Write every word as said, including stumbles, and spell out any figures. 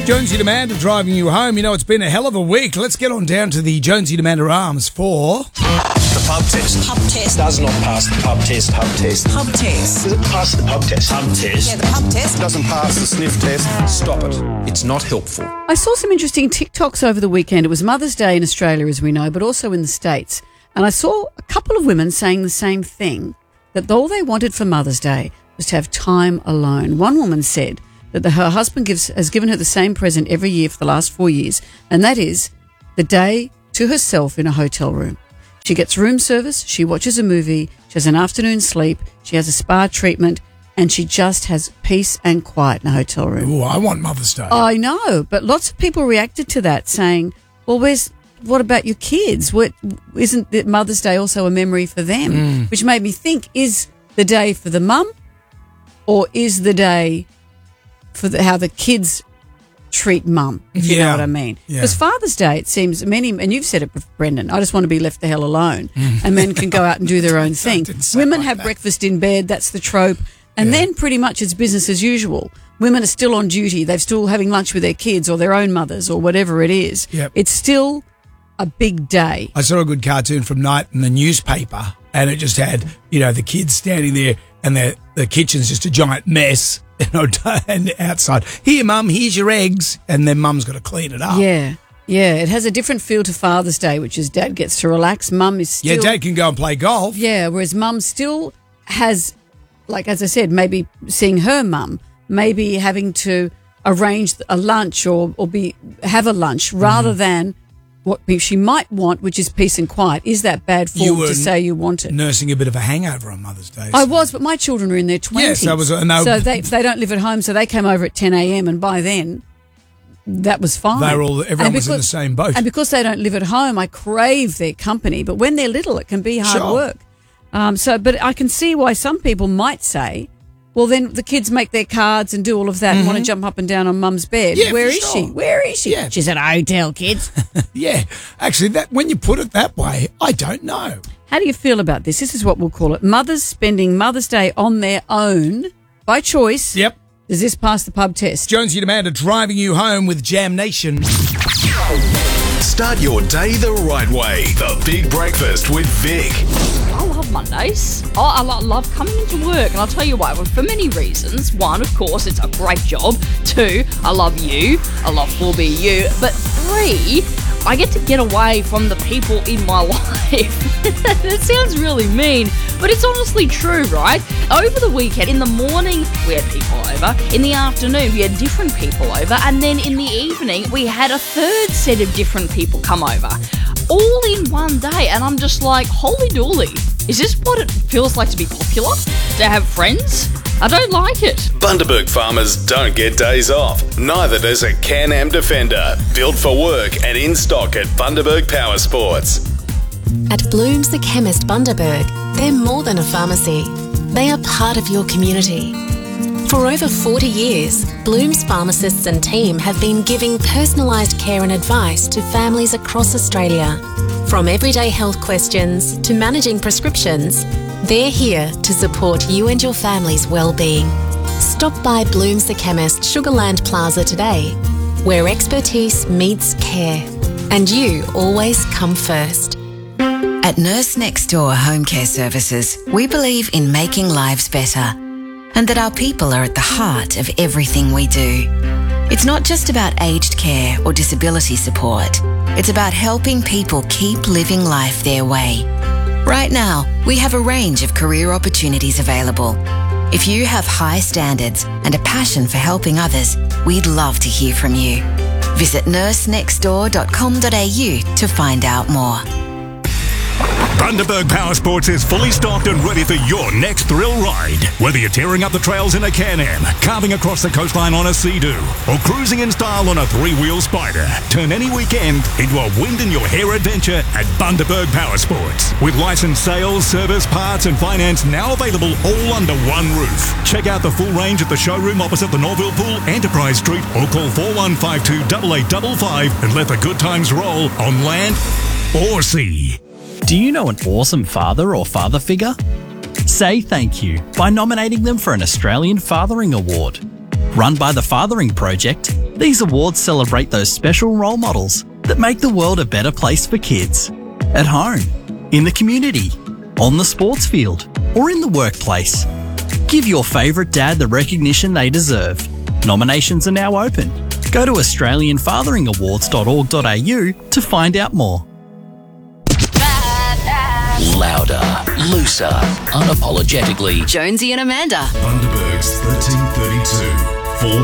Jonesy Demanda driving you home. You know, it's been a hell of a week. Let's get on down to the Jonesy Demanda Arms for... The pub test. Pub test. Does not pass the pub test. Pub test. Pub test. Does it pass the pub test? Pub test. Yeah, the pub test. Doesn't pass the sniff test. Stop it. It's not helpful. I saw some interesting TikToks over the weekend. It was Mother's Day in Australia, as we know, but also in the States. And I saw a couple of women saying the same thing, that all they wanted for Mother's Day was to have time alone. One woman said that the, her husband gives, has given her the same present every year for the last four years, and that is the day to herself in a hotel room. She gets room service, she watches a movie, she has an afternoon sleep, she has a spa treatment, and she just has peace and quiet in a hotel room. Oh, I want Mother's Day. I know, but lots of people reacted to that saying, well, where's, what about your kids? What, isn't the Mother's Day also a memory for them? Mm. Which made me think, is the day for the mum, or is the day for the, how the kids treat mum, if you Yeah. know what I mean? Yeah. Because Father's Day, it seems, many, and you've said it, Brendan, I just want to be left the hell alone, and men can go out and do their own thing. didn't say Women like have that. breakfast in bed, that's the trope, and Yeah. then pretty much it's business as usual. Women are still on duty, they're still having lunch with their kids or their own mothers or whatever it is. Yep. It's still a big day. I saw a good cartoon from Night in the newspaper, and it just had, you know, the kids standing there, and the the kitchen's just a giant mess, you know, and outside, here, Mum, here's your eggs, and then Mum's got to clean it up. Yeah, yeah. It has a different feel to Father's Day, which is Dad gets to relax. Mum is still... Yeah, Dad can go and play golf. Yeah, whereas Mum still has, like, as I said, maybe seeing her mum, maybe having to arrange a lunch or, or be have a lunch rather Mm-hmm. than what she might want, which is peace and quiet. Is that bad You form were to say you want it? Nursing a bit of a hangover on Mother's Day. I so- was, but my children are in their twenties. Yes, I was- and they were- so they, they don't live at home, so they came over at ten a.m. and by then that was fine. They were all, everyone And was in the because- same boat. And because they don't live at home, I crave their company. But when they're little, it can be hard Sure. work. Um, so, but I can see why some people might say, well, then the kids make their cards and do all of that and want to jump up and down on Mum's bed. Mm-hmm. Yeah, Where for is sure. she? Where is she? Yeah. She's at a hotel, kids. Yeah, actually, that when you put it that way, I don't know. How do you feel about this? This is what we'll call it. Mothers spending Mother's Day on their own by choice. Yep. Does this pass the pub test? Jonesy Demanda driving you home with Jam Nation. Start your day the right way. The Big Breakfast with Vic. I love Mondays. Oh, I lo- love coming into work, and I'll tell you why. Well, for many reasons. One, of course, it's a great job. Two, I love you. I love four B U. But three, I get to get away from the people in my life. It sounds really mean, but it's honestly true, right? Over the weekend, in the morning, we had people over. In the afternoon, we had different people over. And then in the evening, we had a third set of different people come over. All in one day, and I'm just like, holy dooly. Is this what it feels like to be popular? To have friends? I don't like it. Bundaberg farmers don't get days off. Neither does a Can-Am Defender. Built for work and in stock at Bundaberg Power Sports. At Blooms the Chemist Bundaberg, they're more than a pharmacy. They are part of your community. For over forty years, Blooms pharmacists and team have been giving personalised care and advice to families across Australia. From everyday health questions to managing prescriptions, they're here to support you and your family's well-being. Stop by Blooms the Chemist Sugarland Plaza today, where expertise meets care, and you always come first. At Nurse Next Door Home Care Services, we believe in making lives better and that our people are at the heart of everything we do. It's not just about aged care or disability support. It's about helping people keep living life their way. Right now, we have a range of career opportunities available. If you have high standards and a passion for helping others, we'd love to hear from you. Visit nurse next door dot com dot a u to find out more. Bundaberg Power Sports is fully stocked and ready for your next thrill ride. Whether you're tearing up the trails in a Can-Am, carving across the coastline on a Sea-Doo, or cruising in style on a three-wheel Spider, turn any weekend into a wind-in-your-hair adventure at Bundaberg Power Sports. With licensed sales, service, parts and finance now available all under one roof. Check out the full range at the showroom opposite the Norville Pool, Enterprise Street, or call four one five two, eight eight five five and let the good times roll on land or sea. Do you know an awesome father or father figure? Say thank you by nominating them for an Australian Fathering Award. Run by the Fathering Project, These awards celebrate those special role models that make the world a better place for kids. At home, in the community, on the sports field, or in the workplace. Give your favourite dad the recognition they deserve. Nominations are now open. Go to australian fathering awards dot org dot a u to find out more. Louder, looser, unapologetically. Jonesy and Amanda. Bundaberg's thirteen thirty-two.